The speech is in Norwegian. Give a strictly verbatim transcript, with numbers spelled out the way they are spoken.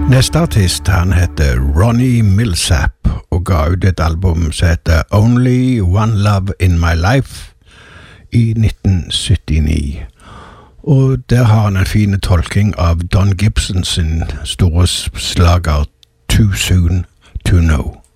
Neste artist, han heter Ronnie Milsap og ga ut et album som heter Only One Love in My Life i nitten syttini. Og der har han en fin tolking av Don Gibson sin store slager Too Soon to Know.